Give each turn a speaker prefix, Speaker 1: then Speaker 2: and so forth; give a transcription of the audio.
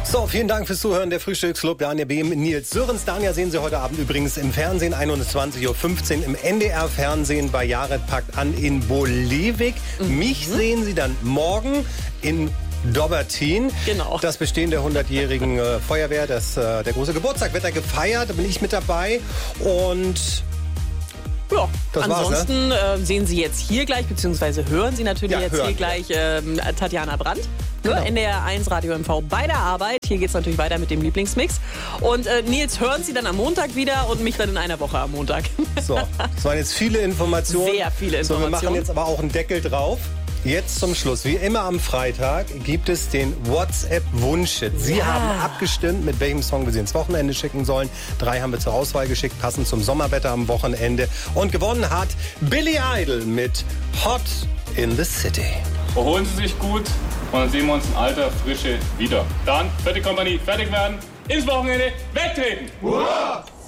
Speaker 1: So, vielen Dank fürs Zuhören. Der Frühstücksclub, Daniel Behm, Nils Sörens. Daniel sehen Sie heute Abend übrigens im Fernsehen, 21.15 Uhr im NDR-Fernsehen bei Jared packt an in Bolewik. Mich sehen Sie dann morgen in Dobbertin.
Speaker 2: Genau.
Speaker 1: Das Bestehen der 100-jährigen Feuerwehr, der große Geburtstag wird da gefeiert. Da bin ich mit dabei und...
Speaker 2: Ja,
Speaker 1: das
Speaker 2: ansonsten
Speaker 1: war's, ne?
Speaker 2: Sehen Sie jetzt hier gleich, beziehungsweise hören Sie natürlich hier gleich Tatjana Brandt. Genau. NDR 1 Radio MV bei der Arbeit. Hier geht's natürlich weiter mit dem Lieblingsmix. Und Nils hören Sie dann am Montag wieder und mich dann in einer Woche am Montag.
Speaker 1: So, das waren jetzt viele Informationen.
Speaker 2: Sehr viele Informationen.
Speaker 1: So, wir machen jetzt aber auch einen Deckel drauf. Jetzt zum Schluss, wie immer am Freitag, gibt es den WhatsApp-Wunsch-Hit. Sie haben abgestimmt, mit welchem Song wir Sie ins Wochenende schicken sollen. 3 haben wir zur Auswahl geschickt, passend zum Sommerwetter am Wochenende. Und gewonnen hat Billy Idol mit Hot in the City.
Speaker 3: Erholen Sie sich gut und dann sehen wir uns in alter Frische wieder. Dann, Fette Kompanie, fertig werden, ins Wochenende, wegtreten!
Speaker 1: Hurra!